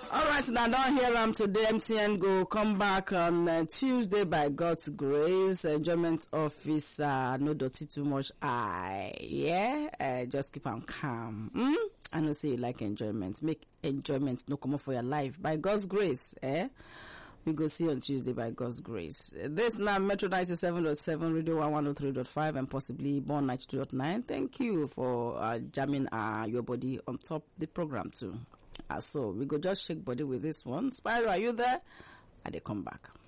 All right, now don't hear them today. MTN go come back on Tuesday by God's grace. Enjoyment officer, no dirty too much eye. Yeah, just keep on calm. I know say you like enjoyment. Make enjoyment no come up for your life by God's grace. We go see on Tuesday by God's grace. This now Metro 97.7, Radio 103.5, and possibly Born 92.9. Thank you for jamming your body on top the program too. So we go just shake body with this one. Spyro, are you there? And they come back.